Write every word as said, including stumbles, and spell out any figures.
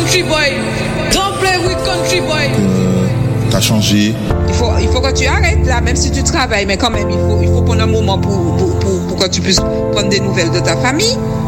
country boy. Don't play with country boy. Que t'as changé. Il faut, il faut que tu arrêtes là, même si tu travailles, mais quand même, il faut, il faut prendre un moment pour, pour, pour, pour que tu puisses prendre des nouvelles de ta famille.